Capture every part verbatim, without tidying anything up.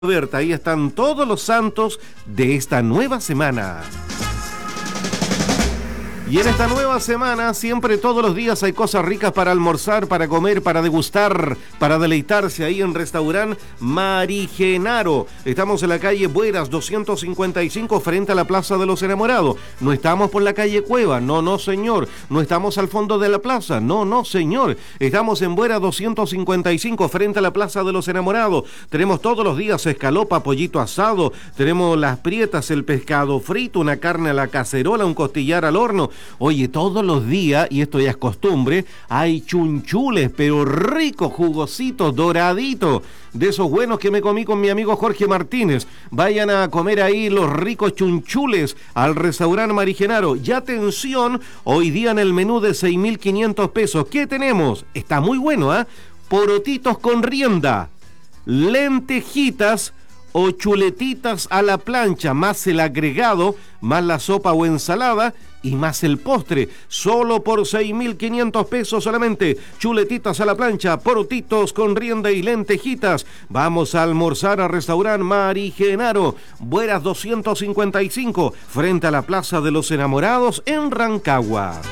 Berta, ahí están todos los santos de esta nueva semana. Y en esta nueva semana, siempre todos los días hay cosas ricas para almorzar, para comer, para degustar, para deleitarse ahí en Restaurant Marigenaro. Estamos en la calle Bueras doscientos cincuenta y cinco frente a la Plaza de los Enamorados. No estamos por la calle Cueva, no, no señor. No estamos al fondo de la plaza, no, no señor. Estamos en Bueras doscientos cincuenta y cinco frente a la Plaza de los Enamorados. Tenemos todos los días escalopa, pollito asado, tenemos las prietas, el pescado frito, una carne a la cacerola, un costillar al horno. Oye, todos los días, y esto ya es costumbre, hay chunchules, pero ricos, jugositos, doraditos, de esos buenos que me comí con mi amigo Jorge Martínez. Vayan a comer ahí los ricos chunchules al Restaurant Marigenaro. Y atención, hoy día en el menú de seis mil quinientos pesos, ¿qué tenemos? Está muy bueno, ¿ah? ¿eh? Porotitos con rienda, lentejitas o chuletitas a la plancha, más el agregado, más la sopa o ensalada y más el postre, solo por seis mil quinientos pesos solamente. Chuletitas a la plancha, porotitos con rienda y lentejitas. Vamos a almorzar a Restaurant Marigenaro, Bueras doscientos cincuenta y cinco, frente a la Plaza de los Enamorados en Rancagua.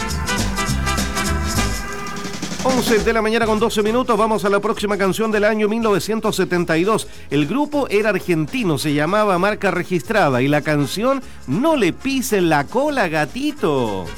once de la mañana con doce minutos, vamos a la próxima canción del año mil novecientos setenta y dos. El grupo era argentino, se llamaba Marca Registrada y la canción No le pisen la cola, gatito.